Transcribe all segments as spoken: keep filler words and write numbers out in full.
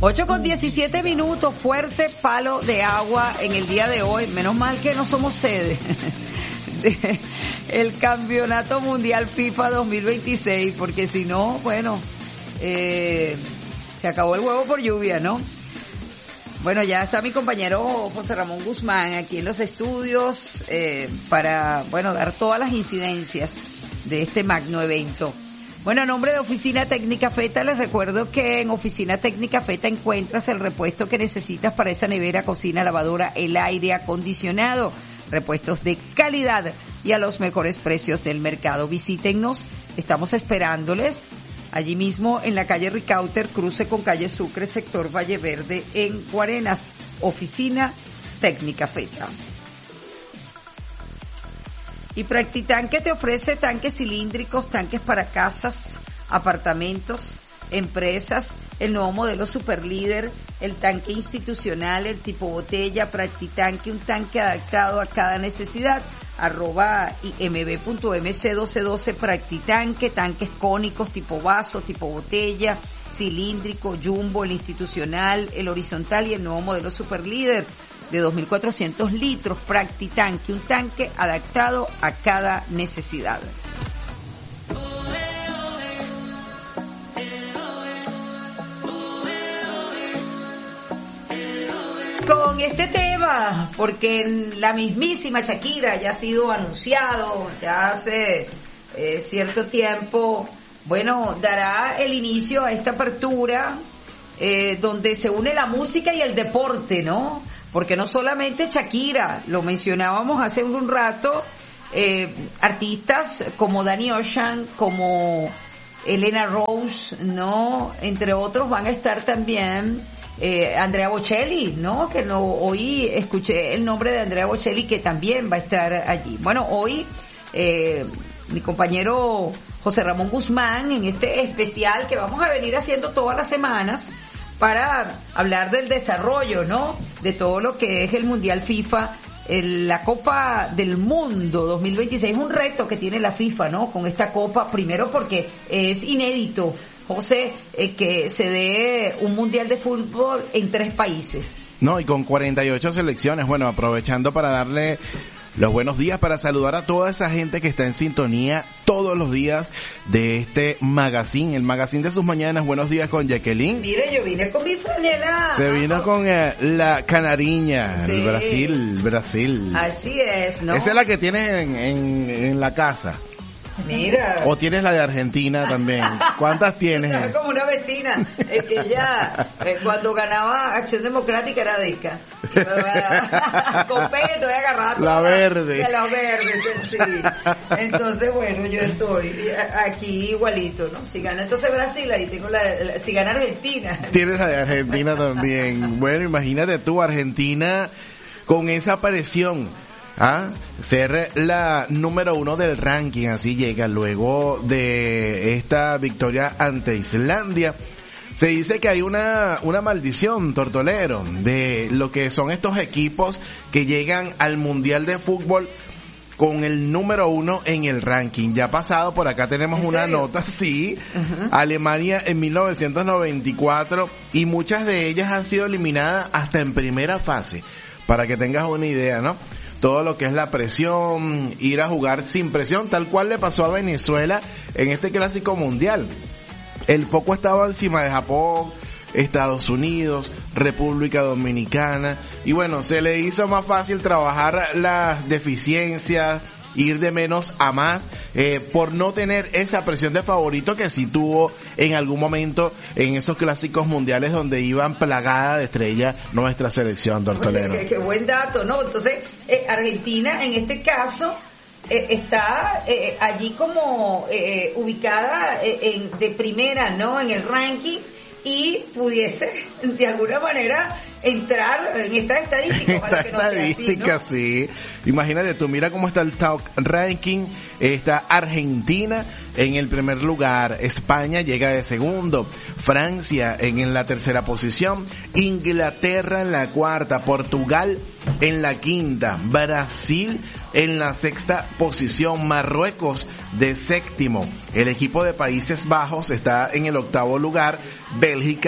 ocho con diecisiete minutos, fuerte palo de agua en el día de hoy. Menos mal que no somos sede de el Campeonato Mundial FIFA dos mil veintiséis, porque si no, bueno, eh, se acabó el huevo por lluvia, ¿no? Bueno, ya está mi compañero José Ramón Guzmán aquí en los estudios eh, para, bueno, dar todas las incidencias de este magno evento. Bueno, a nombre de Oficina Técnica Feta, les recuerdo que en Oficina Técnica Feta encuentras el repuesto que necesitas para esa nevera, cocina, lavadora, el aire acondicionado. Repuestos de calidad y a los mejores precios del mercado. Visítennos, estamos esperándoles allí mismo en la calle Ricauter, cruce con calle Sucre, sector Valle Verde, en Guarenas. Oficina Técnica Feta. Y Practitanque te ofrece tanques cilíndricos, tanques para casas, apartamentos, empresas, el nuevo modelo Superlíder, el tanque institucional, el tipo botella. Practitanque, un tanque adaptado a cada necesidad. Arroba imb.mc doce doce Practitanque, tanques cónicos, tipo vaso, tipo botella, cilíndrico, jumbo, el institucional, el horizontal y el nuevo modelo Superlíder de dos mil cuatrocientos litros. Practitanque, un tanque adaptado a cada necesidad. Con este tema, porque la mismísima Shakira ya ha sido anunciado, ya hace eh, cierto tiempo, bueno, dará el inicio a esta apertura eh, donde se une la música y el deporte, ¿no? Porque no solamente Shakira, lo mencionábamos hace un rato, eh, artistas como Danny Ocean, como Elena Rose, ¿no? Entre otros van a estar también eh, Andrea Bocelli, ¿no? Que no, hoy escuché el nombre de Andrea Bocelli, que también va a estar allí. Bueno, hoy eh, mi compañero José Ramón Guzmán, en este especial que vamos a venir haciendo todas las semanas, para hablar del desarrollo, ¿no? De todo lo que es el Mundial FIFA, el, la Copa del Mundo dos mil veintiséis, un reto que tiene la FIFA, ¿no? Con esta Copa, primero porque es inédito, José, eh, que se dé un Mundial de fútbol en tres países. No, y con cuarenta y ocho selecciones. Bueno, aprovechando para darle los buenos días, para saludar a toda esa gente que está en sintonía todos los días de este magazine, el magazine de sus mañanas. Buenos días con Jacqueline. Mire, yo vine con mi franela. Se vino con eh, la canariña, sí. el Brasil, Brasil. Así es, ¿no? Esa es la que tienes en, en, en la casa. Mira. ¿O tienes la de Argentina también? ¿Cuántas tienes? Es como una vecina, es que ella eh, cuando ganaba Acción Democrática era disca. Con pegue te voy a agarrar la verde. De la verde, sí. Entonces, bueno, yo estoy aquí igualito, ¿no? Si gana entonces Brasil, ahí tengo la, la si gana Argentina. Tienes la de Argentina también. Bueno, imagínate tú, Argentina con esa aparición. ¿Ah? Ser la número uno del ranking, así llega luego de esta victoria ante Islandia. Se dice que hay una, una maldición, Tortolero, de lo que son estos equipos que llegan al Mundial de Fútbol con el número uno en el ranking. Ya pasado, por acá tenemos una nota, sí, uh-huh. Alemania en mil novecientos noventa y cuatro, y muchas de ellas han sido eliminadas hasta en primera fase, para que tengas una idea, ¿no? Todo lo que es la presión, ir a jugar sin presión, tal cual le pasó a Venezuela en este clásico mundial. El foco estaba encima de Japón, Estados Unidos, República Dominicana, y bueno, se le hizo más fácil trabajar las deficiencias, ir de menos a más, eh, por no tener esa presión de favorito que sí tuvo en algún momento en esos clásicos mundiales donde iban plagada de estrella nuestra selección, Tortolero. Qué, qué buen dato, ¿no? Entonces, eh, Argentina en este caso eh, está eh, allí como eh, ubicada eh, en, de primera, ¿no? En el ranking, y pudiese de alguna manera entrar en esta estadística. Esta que no estadística, así, ¿no? Sí. Imagínate tú, mira cómo está el top ranking. Está Argentina en el primer lugar, España llega de segundo, Francia en, en la tercera posición, Inglaterra en la cuarta, Portugal en la quinta, Brasil en la sexta posición, Marruecos de séptimo, el equipo de Países Bajos está en el octavo lugar, Bélgica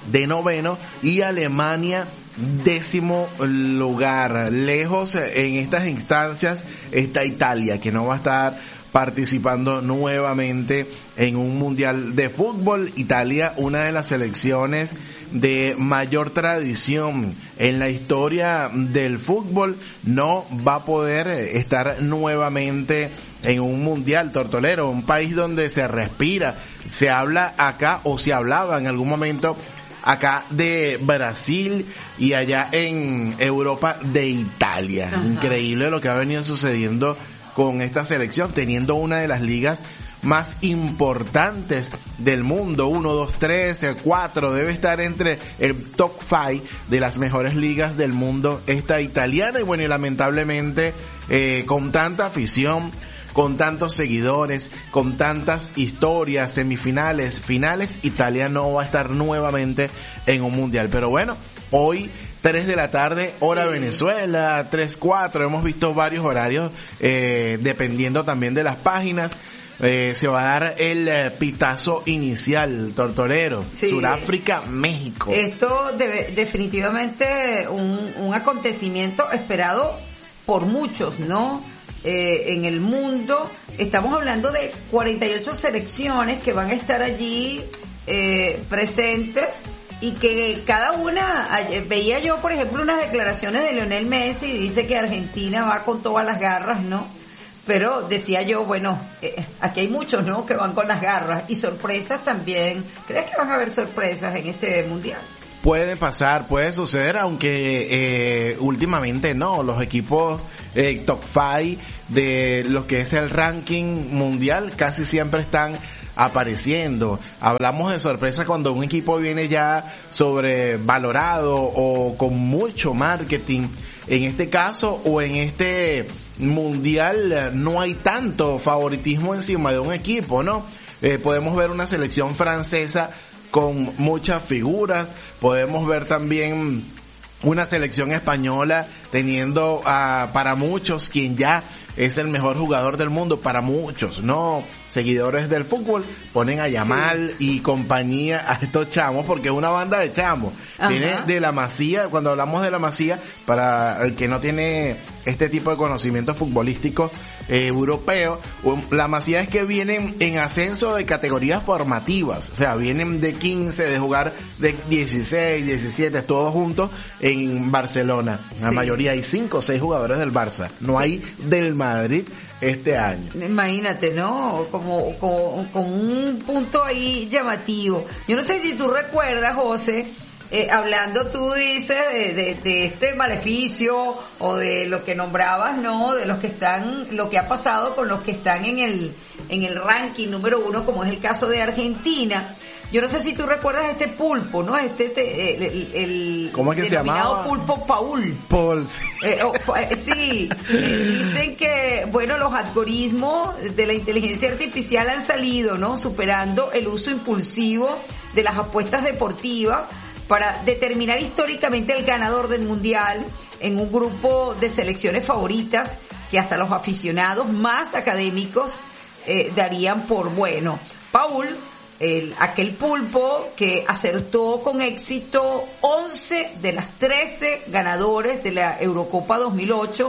de noveno, y Alemania décimo lugar. Lejos en estas instancias está Italia, que no va a estar participando nuevamente en un mundial de fútbol. Italia, una de las selecciones de mayor tradición en la historia del fútbol, no va a poder estar nuevamente en un mundial, Tortolero, un país donde se respira, se habla acá, o se hablaba en algún momento acá, de Brasil, y allá en Europa de Italia. Ajá. Increíble lo que ha venido sucediendo con esta selección, teniendo una de las ligas más importantes del mundo, uno, dos, tres, cuatro, debe estar entre el top cinco de las mejores ligas del mundo, esta italiana. Y bueno, y lamentablemente, eh, con tanta afición, con tantos seguidores, con tantas historias, semifinales, finales, Italia no va a estar nuevamente en un mundial. Pero bueno, hoy tres de la tarde, hora sí. Venezuela, tres, cuatro, hemos visto varios horarios, eh, dependiendo también de las páginas. Eh, se va a dar el eh, pitazo inicial, Tortolero. Sí. Sudáfrica, México. Esto debe, definitivamente un, un acontecimiento esperado por muchos, ¿no? Eh, en el mundo. Estamos hablando de cuarenta y ocho selecciones que van a estar allí eh, presentes, y que cada una, veía yo por ejemplo unas declaraciones de Lionel Messi, dice que Argentina va con todas las garras, ¿no? Pero decía yo, bueno, eh, aquí hay muchos, ¿no?, que van con las garras, y sorpresas también. ¿Crees que van a haber sorpresas en este mundial? Puede pasar, puede suceder, aunque eh, últimamente no, los equipos eh, top cinco de lo que es el ranking mundial casi siempre están apareciendo. Hablamos de sorpresa cuando un equipo viene ya sobrevalorado o con mucho marketing. En este caso, o en este mundial, no hay tanto favoritismo encima de un equipo, ¿no? Eh, podemos ver una selección francesa con muchas figuras, podemos ver también una selección española teniendo uh, para muchos quien ya es el mejor jugador del mundo, para muchos, no seguidores del fútbol, ponen a Yamal sí. y compañía a estos chamos, porque es una banda de chamos. Ajá. Viene de la Masía. Cuando hablamos de la Masía, para el que no tiene este tipo de conocimiento futbolístico eh, europeo, la Masía es que vienen en ascenso de categorías formativas, o sea, vienen de quince, de jugar de dieciséis, diecisiete, todos juntos en Barcelona. La sí. mayoría, hay cinco o seis jugadores del Barça, no hay del Madrid este año. Imagínate, ¿no? Como, como, como un punto ahí llamativo. Yo no sé si tú recuerdas, José, eh, hablando tú dices de, de, de este maleficio, o de lo que nombrabas, ¿no? De los que están, lo que ha pasado con los que están en el, en el ranking número uno, como es el caso de Argentina. Yo no sé si tú recuerdas este pulpo, ¿no? Este, este el, el, el ¿cómo es que se llamaba? Pulpo Paul. Paul, sí. Eh, oh, eh, sí, eh, dicen que, bueno, los algoritmos de la inteligencia artificial han salido, ¿no? Superando el uso impulsivo de las apuestas deportivas para determinar históricamente el ganador del mundial en un grupo de selecciones favoritas que hasta los aficionados más académicos eh, darían por bueno. Paul, El, aquel pulpo que acertó con éxito once de las trece ganadores de la Eurocopa dos mil ocho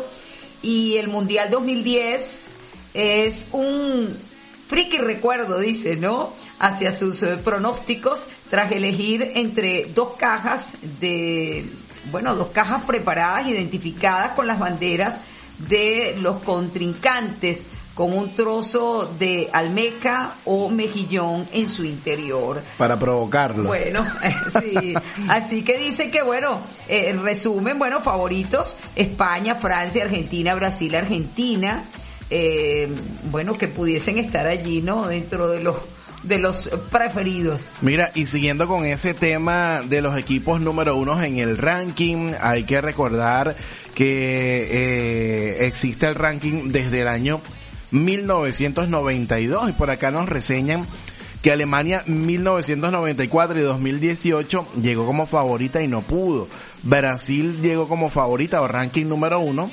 y el Mundial dos mil diez, es un friki recuerdo, dice, ¿no?, hacia sus eh, pronósticos tras elegir entre dos cajas de, bueno, dos cajas preparadas, identificadas con las banderas de los contrincantes, con un trozo de almeja o mejillón en su interior. Para provocarlo. Bueno, sí. Así que dice que, bueno, eh, en resumen, bueno, favoritos: España, Francia, Argentina, Brasil, Argentina. Eh, bueno, que pudiesen estar allí, ¿no?, dentro de los de los preferidos. Mira, y siguiendo con ese tema de los equipos número uno en el ranking, hay que recordar que eh, existe el ranking desde el año mil novecientos noventa y dos, y por acá nos reseñan que Alemania mil novecientos noventa y cuatro y dos mil dieciocho llegó como favorita y no pudo. Brasil llegó como favorita o ranking número uno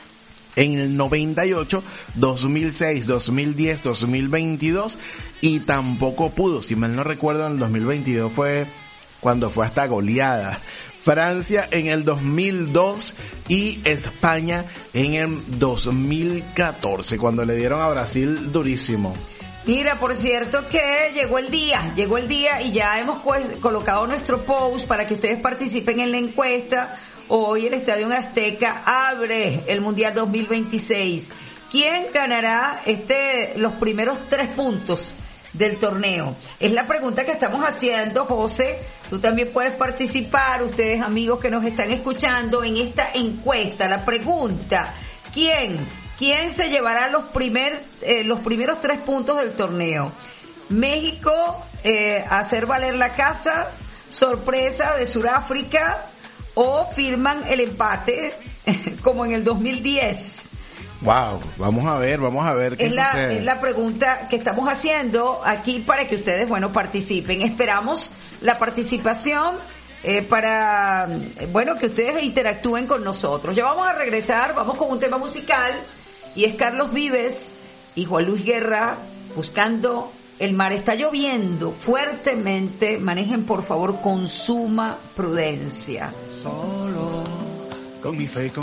en el noventa y ocho, dos mil seis, dos mil diez, dos mil veintidós, y tampoco pudo. Si mal no recuerdo, en el dos mil veintidós fue cuando fue hasta goleada. Francia en el dos mil dos y España en el dos mil catorce, cuando le dieron a Brasil durísimo. Mira, por cierto que llegó el día, llegó el día y ya hemos pues, colocado nuestro post para que ustedes participen en la encuesta. Hoy el Estadio Azteca abre el Mundial dos mil veintiséis. ¿Quién ganará este los primeros tres puntos del torneo? Es la pregunta que estamos haciendo, José. Tú también puedes participar, ustedes amigos que nos están escuchando, en esta encuesta. La pregunta, ¿quién? ¿Quién se llevará los primer, eh, los primeros tres puntos del torneo? México, eh, hacer valer la casa, sorpresa de Sudáfrica, o firman el empate como en el dos mil diez. Wow, vamos a ver, vamos a ver qué es la, sucede. Es la pregunta que estamos haciendo aquí para que ustedes, bueno, participen. Esperamos la participación eh, para, bueno, que ustedes interactúen con nosotros. Ya vamos a regresar, vamos con un tema musical y es Carlos Vives y Juan Luis Guerra, Buscando el Mar. Está lloviendo fuertemente, manejen por favor con suma prudencia. Solo con mi fe y con